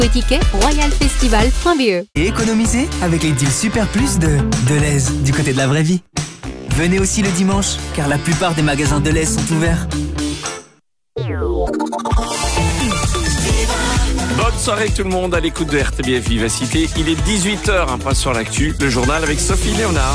Ticket royalfestival.be. Et économisez avec les deals Super Plus de Deleuze, du côté de la vraie vie. Venez aussi le dimanche, car la plupart des magasins Deleuze sont ouverts. Bonne soirée tout le monde à l'écoute de RTBF Vivacité. Il est 18h, un pas sur l'actu, le journal avec Sophie Léonard.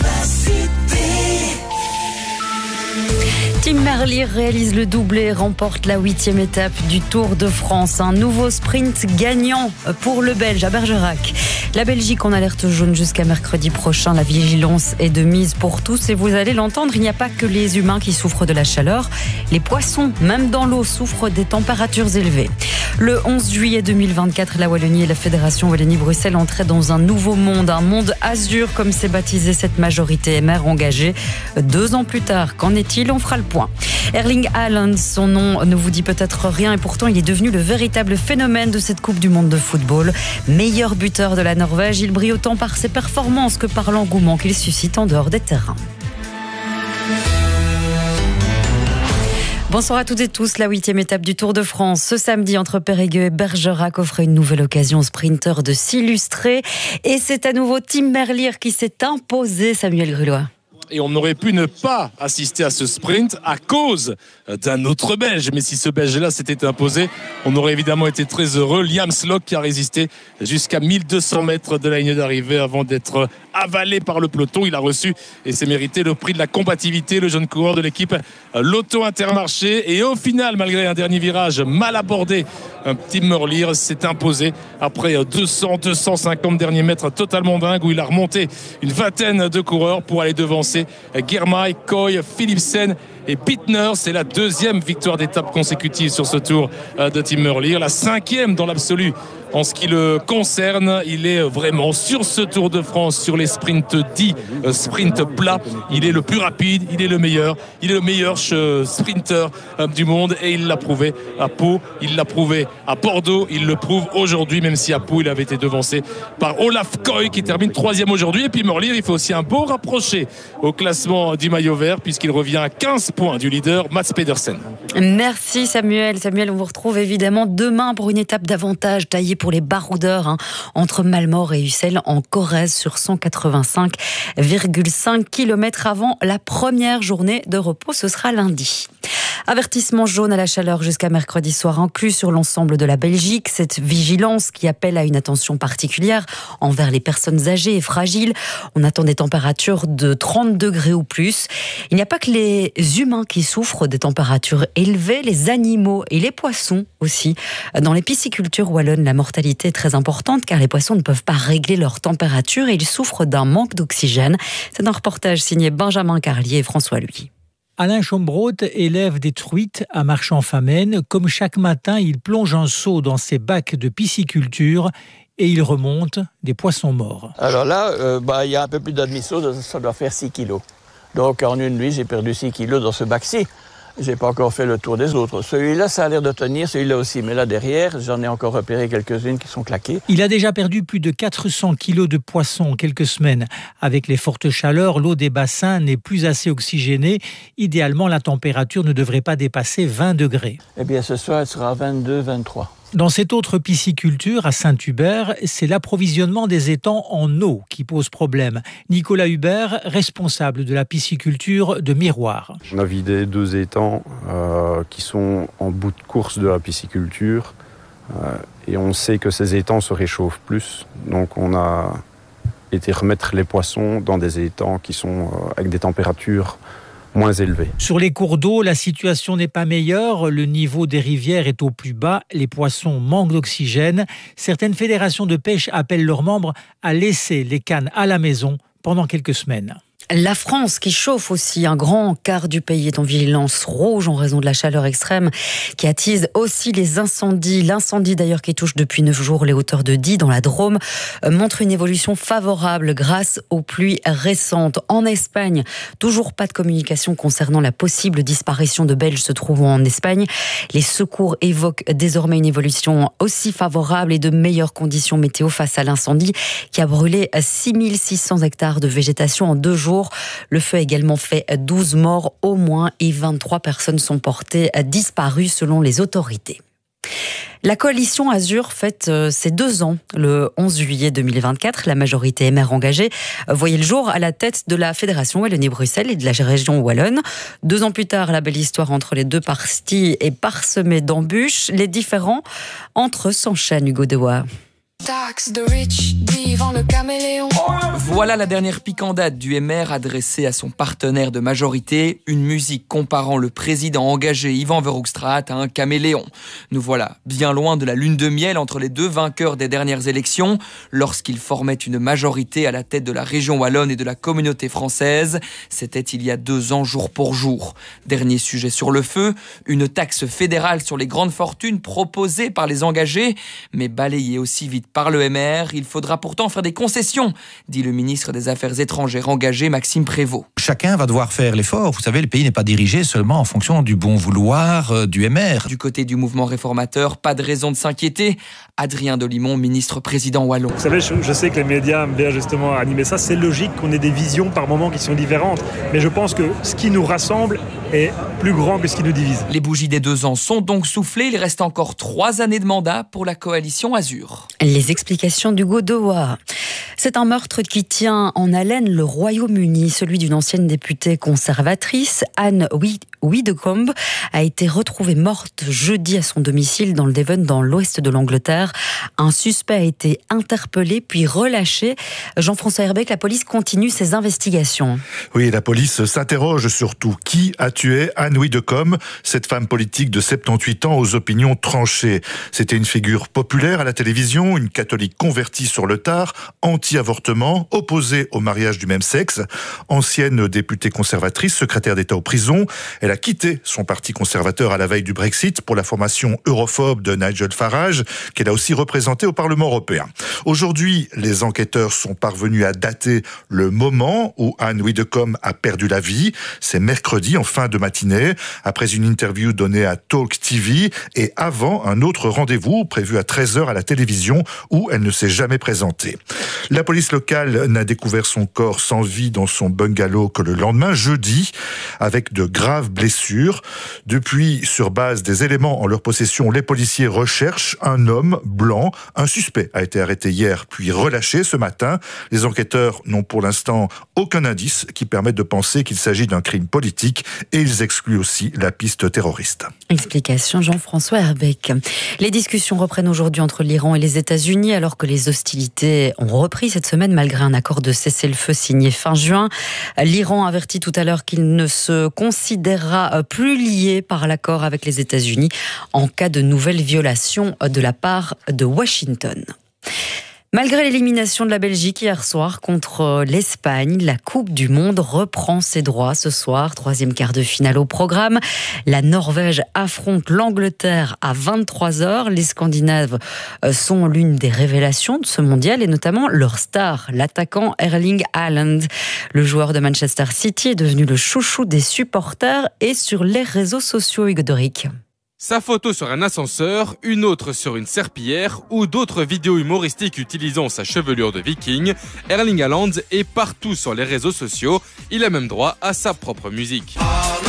Tim Merlier réalise le doublé et remporte la 8e étape du Tour de France. Un nouveau sprint gagnant pour le Belge à Bergerac. La Belgique en alerte jaune jusqu'à mercredi prochain. La vigilance est de mise pour tous et vous allez l'entendre, il n'y a pas que les humains qui souffrent de la chaleur. Les poissons, même dans l'eau, souffrent des températures élevées. Le 11 juillet 2024, la Wallonie et la Fédération Wallonie-Bruxelles entraient dans un nouveau monde, un monde azur comme s'est baptisé cette majorité MR engagée. 2 ans plus tard, qu'en est-il ? On fera le point. Erling Haaland, son nom ne vous dit peut-être rien et pourtant il est devenu le véritable phénomène de cette Coupe du Monde de football. Meilleur buteur de la Norvège, il brille autant par ses performances que par l'engouement qu'il suscite en dehors des terrains. Bonsoir à toutes et tous. La 8e étape du Tour de France ce samedi entre Périgueux et Bergerac offre une nouvelle occasion aux sprinteurs de s'illustrer. Et c'est à nouveau Tim Merlier qui s'est imposé, Samuel Grulois. Et on aurait pu ne pas assister à ce sprint à cause d'un autre Belge. Mais si ce Belge-là s'était imposé, on aurait évidemment été très heureux. Liam Slock qui a résisté jusqu'à 1200 mètres de la ligne d'arrivée avant d'être avalé par le peloton. Il a reçu et s'est mérité le prix de la combativité, le jeune coureur de l'équipe Lotto Intermarché. Et au final, malgré un dernier virage mal abordé, Tim Merlier s'est imposé après 200-250 derniers mètres totalement dingue où il a remonté une vingtaine de coureurs pour aller devancer Girmay, Coy, Philipsen et Bittner. C'est la 2e victoire d'étape consécutive sur ce tour de Tim Merlier, la 5e dans l'absolu en ce qui le concerne. Il est vraiment sur ce Tour de France, sur les sprints dits sprint plats, il est le plus rapide, il est le meilleur sprinter du monde et il l'a prouvé à Pau, il l'a prouvé à Bordeaux, il le prouve aujourd'hui, même si à Pau il avait été devancé par Olaf Koy qui termine 3e aujourd'hui. Et puis Merlier, il fait aussi un beau rapproché au classement du maillot vert puisqu'il revient à 15 points du leader Mats Pedersen. Merci Samuel. Samuel, on vous retrouve évidemment demain pour une étape d'avantage taillée pour les baroudeurs entre Malmort et Ussel en Corrèze sur 185,5 km avant la première journée de repos. Ce sera lundi. Avertissement jaune à la chaleur jusqu'à mercredi soir inclus sur l'ensemble de la Belgique. Cette vigilance qui appelle à une attention particulière envers les personnes âgées et fragiles. On attend des températures de 30 degrés ou plus. Il n'y a pas que les humains qui souffrent des températures élevées, les animaux et les poissons aussi. Dans les piscicultures wallonnes, la mortalité est très importante car les poissons ne peuvent pas régler leur température et ils souffrent d'un manque d'oxygène. C'est un reportage signé Benjamin Carlier et François Louis. Alain Chombrot élève des truites à Marchand-Famenne. Comme chaque matin, il plonge un seau dans ses bacs de pisciculture et il remonte des poissons morts. Alors là, il y a un peu plus d'un demi-seau, ça doit faire 6 kilos. Donc en une nuit, j'ai perdu 6 kilos dans ce bac-ci. J'ai pas encore fait le tour des autres. Celui-là, ça a l'air de tenir, celui-là aussi. Mais là, derrière, j'en ai encore repéré quelques-unes qui sont claquées. Il a déjà perdu plus de 400 kilos de poissons en quelques semaines. Avec les fortes chaleurs, l'eau des bassins n'est plus assez oxygénée. Idéalement, la température ne devrait pas dépasser 20 degrés. Eh bien, ce soir, elle sera 22, 23. Dans cette autre pisciculture, à Saint-Hubert, c'est l'approvisionnement des étangs en eau qui pose problème. Nicolas Hubert, responsable de la pisciculture de Miroir. On a vidé 2 étangs qui sont en bout de course de la pisciculture et on sait que ces étangs se réchauffent plus. Donc on a été remettre les poissons dans des étangs qui sont avec des températures moins élevées. Sur les cours d'eau, la situation n'est pas meilleure. Le niveau des rivières est au plus bas. Les poissons manquent d'oxygène. Certaines fédérations de pêche appellent leurs membres à laisser les cannes à la maison pendant quelques semaines. La France qui chauffe aussi, un grand quart du pays est en vigilance rouge en raison de la chaleur extrême qui attise aussi les incendies. L'incendie d'ailleurs qui touche depuis 9 jours les hauteurs de Die dans la Drôme montre une évolution favorable grâce aux pluies récentes. En Espagne, toujours pas de communication concernant la possible disparition de Belges se trouvant en Espagne. Les secours évoquent désormais une évolution aussi favorable et de meilleures conditions météo face à l'incendie qui a brûlé 6600 hectares de végétation en 2 jours. Le feu a également fait 12 morts au moins et 23 personnes sont portées disparues selon les autorités. La coalition Azur fête ses 2 ans. Le 11 juillet 2024, la majorité MR engagée voyait le jour à la tête de la Fédération Wallonie-Bruxelles et de la région Wallonne. 2 ans plus tard, la belle histoire entre les deux partis est parsemée d'embûches. Les différends entre eux s'enchaînent, Hugo Dewa. Taxe de Rich, vivant le caméléon. Voilà la dernière pique en date du MR adressée à son partenaire de majorité, une musique comparant le président engagé Ivan Verhoekstra à un caméléon. Nous voilà bien loin de la lune de miel entre les deux vainqueurs des dernières élections, lorsqu'ils formaient une majorité à la tête de la région wallonne et de la communauté française. C'était il y a 2 ans jour pour jour. Dernier sujet sur le feu, une taxe fédérale sur les grandes fortunes proposée par les engagés, mais balayée aussi vite par le MR. Il faudra pourtant faire des concessions, dit le ministre des Affaires étrangères engagé Maxime Prévost. Chacun va devoir faire l'effort. Vous savez, le pays n'est pas dirigé seulement en fonction du bon vouloir du MR. Du côté du mouvement réformateur, pas de raison de s'inquiéter. Adrien Dolimon, ministre-président wallon. Vous savez, je sais que les médias aiment bien justement animer ça. C'est logique qu'on ait des visions par moments qui sont différentes. Mais je pense que ce qui nous rassemble est plus grand que ce qui nous divise. Les bougies des 2 ans sont donc soufflées. Il reste encore 3 années de mandat pour la coalition Azur. Les explications d'Hugo Dewa. C'est un meurtre qui tient en haleine le Royaume-Uni. Celui d'une ancienne députée conservatrice, Anne Widdecombe, a été retrouvée morte jeudi à son domicile dans le Devon, dans l'ouest de l'Angleterre. Un suspect a été interpellé puis relâché. Jean-François Herbeck, la police continue ses investigations. Oui, la police s'interroge surtout. Qui a tué Anne Widdecombe, cette femme politique de 78 ans aux opinions tranchées? C'était une figure populaire à la télévision, une catholique convertie sur le tard, anti-avortement, opposée au mariage du même sexe. Ancienne députée conservatrice, secrétaire d'État aux prisons, elle a quitté son parti conservateur à la veille du Brexit pour la formation europhobe de Nigel Farage, qu'elle a aussi représenté au Parlement européen. Aujourd'hui, les enquêteurs sont parvenus à dater le moment où Anne Widdecombe a perdu la vie. C'est mercredi en fin de matinée, après une interview donnée à Talk TV et avant un autre rendez-vous prévu à 13h à la télévision où elle ne s'est jamais présentée. La police locale n'a découvert son corps sans vie dans son bungalow que le lendemain, jeudi, avec de graves blessures. Depuis, sur base des éléments en leur possession, les policiers recherchent un homme blanc. Un suspect a été arrêté hier, puis relâché ce matin. Les enquêteurs n'ont pour l'instant aucun indice qui permette de penser qu'il s'agit d'un crime politique et ils excluent aussi la piste terroriste. Explication Jean-François Herbeck. Les discussions reprennent aujourd'hui entre l'Iran et les États-Unis alors que les hostilités ont repris cette semaine malgré un accord de cessez-le-feu signé fin juin. L'Iran avertit tout à l'heure qu'il ne se considérera plus lié par l'accord avec les États-Unis en cas de nouvelles violations de la part de Washington. Malgré l'élimination de la Belgique hier soir contre l'Espagne, la Coupe du Monde reprend ses droits ce soir. 3e quart de finale au programme. La Norvège affronte l'Angleterre à 23h. Les Scandinaves sont l'une des révélations de ce mondial et notamment leur star, l'attaquant Erling Haaland. Le joueur de Manchester City est devenu le chouchou des supporters et sur les réseaux sociaux, Hugo Doric. Sa photo sur un ascenseur, une autre sur une serpillière ou d'autres vidéos humoristiques utilisant sa chevelure de viking, Erling Haaland est partout sur les réseaux sociaux. Il a même droit à sa propre musique.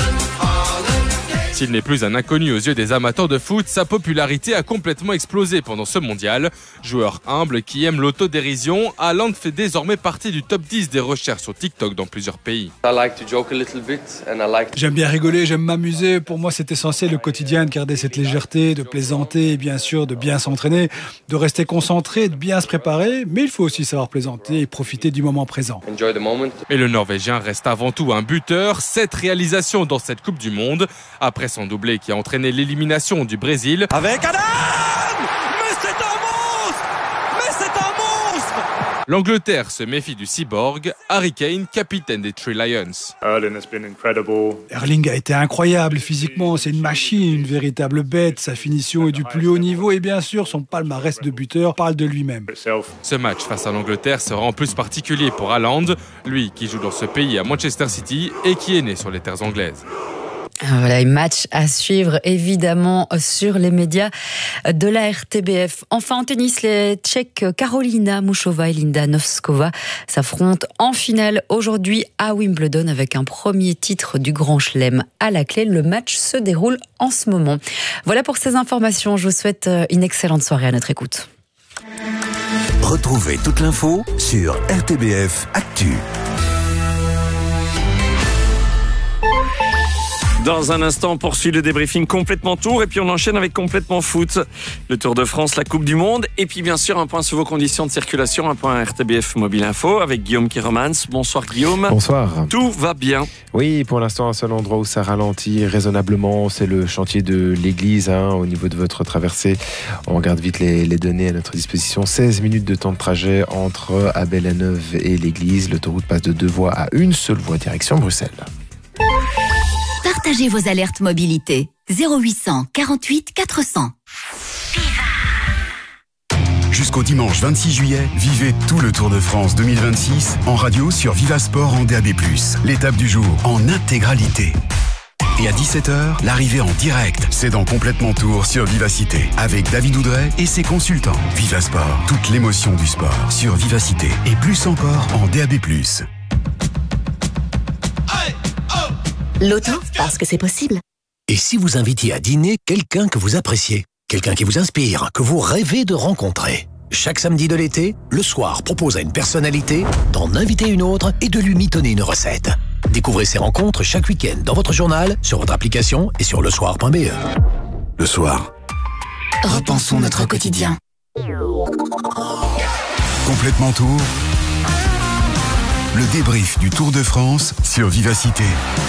S'il n'est plus un inconnu aux yeux des amateurs de foot, sa popularité a complètement explosé pendant ce mondial. Joueur humble qui aime l'autodérision, Haaland fait désormais partie du top 10 des recherches sur TikTok dans plusieurs pays. J'aime bien rigoler, j'aime m'amuser. Pour moi, c'est essentiel au quotidien de garder cette légèreté, de plaisanter et bien sûr de bien s'entraîner, de rester concentré, de bien se préparer. Mais il faut aussi savoir plaisanter et profiter du moment présent. Et le Norvégien reste avant tout un buteur. 7 réalisations dans cette Coupe du Monde. Après son doublé qui a entraîné l'élimination du Brésil. Avec Adam! Mais c'est un monstre! Mais c'est un monstre! L'Angleterre se méfie du cyborg, Harry Kane, capitaine des Three Lions. Erling a été incroyable physiquement, c'est une machine, une véritable bête. Sa finition est du plus haut niveau et bien sûr son palmarès de buteur parle de lui-même. Ce match face à l'Angleterre sera en plus particulier pour Haaland, lui qui joue dans ce pays à Manchester City et qui est né sur les terres anglaises. Voilà, un match à suivre évidemment sur les médias de la RTBF. Enfin en tennis, les Tchèques Karolina Muchova et Linda Noskova s'affrontent en finale aujourd'hui à Wimbledon avec un premier titre du Grand Chelem à la clé. Le match se déroule en ce moment. Voilà pour ces informations. Je vous souhaite une excellente soirée à notre écoute. Retrouvez toute l'info sur RTBF Actu. Dans un instant, on poursuit le débriefing complètement tour et puis on enchaîne avec complètement foot. Le Tour de France, la Coupe du Monde et puis bien sûr un point sur vos conditions de circulation, un point RTBF Mobile Info avec Guillaume Kiromans. Bonsoir Guillaume. Bonsoir. Tout va bien. Oui, pour l'instant, un seul endroit où ça ralentit raisonnablement, c'est le chantier de l'église, au niveau de votre traversée. On regarde vite les données à notre disposition. 16 minutes de temps de trajet entre Abel-la-Neuve et l'église. L'autoroute passe de 2 voies à une seule voie direction Bruxelles. Partagez vos alertes mobilité. 0800 48 400. Jusqu'au dimanche 26 juillet, vivez tout le Tour de France 2026 en radio sur Vivasport en DAB+. L'étape du jour en intégralité. Et à 17h, l'arrivée en direct, c'est dans Complètement Tour sur Vivacité, avec David Oudret et ses consultants. Vivasport, toute l'émotion du sport sur Vivacité et plus encore en DAB+. L'auto, parce que c'est possible. Et si vous invitiez à dîner quelqu'un que vous appréciez, quelqu'un qui vous inspire, que vous rêvez de rencontrer? Chaque samedi de l'été, le soir propose à une personnalité d'en inviter une autre et de lui mitonner une recette. Découvrez ces rencontres chaque week-end dans votre journal, sur votre application et sur lesoir.be. Le soir. Repensons notre quotidien. Complètement Tour. Le débrief du Tour de France sur Vivacité.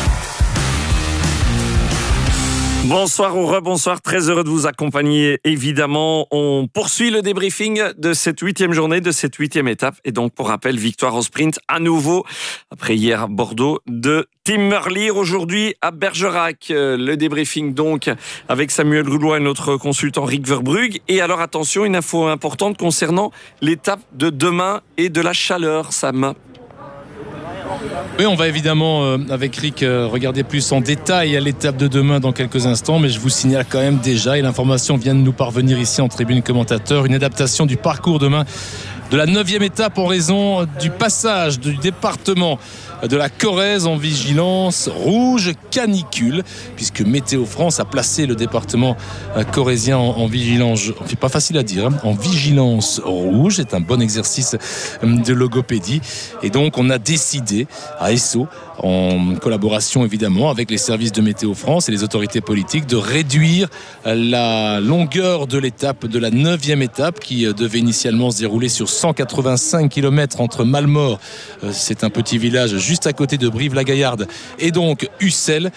Bonsoir ou rebonsoir, très heureux de vous accompagner. Évidemment, on poursuit le débriefing de cette 8e journée, de cette 8e étape. Et donc, pour rappel, victoire au sprint à nouveau, après hier à Bordeaux, de Tim Merlier. Aujourd'hui à Bergerac, le débriefing donc avec Samuel Roulois et notre consultant Rick Verbrugge. Et alors attention, une info importante concernant l'étape de demain et de la chaleur, Sam. Oui, on va évidemment, avec Rick, regarder plus en détail à l'étape de demain dans quelques instants, mais je vous signale quand même déjà, et l'information vient de nous parvenir ici en tribune commentateur, une adaptation du parcours demain de la 9e étape en raison du passage du département de la Corrèze en vigilance rouge canicule, puisque Météo France a placé le département corrézien en vigilance, c'est pas facile à dire, en vigilance rouge. C'est un bon exercice de logopédie. Et donc on a décidé à Esso, en collaboration évidemment avec les services de Météo France et les autorités politiques, de réduire la longueur de l'étape, de la 9e étape, qui devait initialement se dérouler sur 185 km entre Malmort, c'est un petit village juste à côté de Brive-la-Gaillarde, et donc Ussel,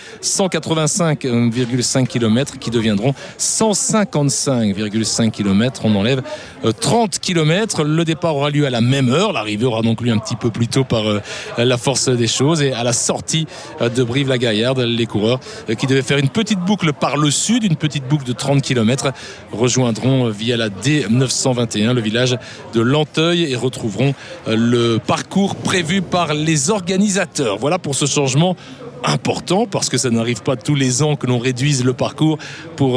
185,5 km qui deviendront 155,5 km. On enlève 30 km. Le départ aura lieu à la même heure. L'arrivée aura donc lieu un petit peu plus tôt par la force des choses. Et à la sortie de Brive-la-Gaillarde, les coureurs qui devaient faire une petite boucle par le sud, une petite boucle de 30 km, rejoindront via la D921 le village de Lanteuil et retrouveront le parcours prévu par les organisateurs. Voilà pour ce changement important, parce que ça n'arrive pas tous les ans que l'on réduise le parcours pour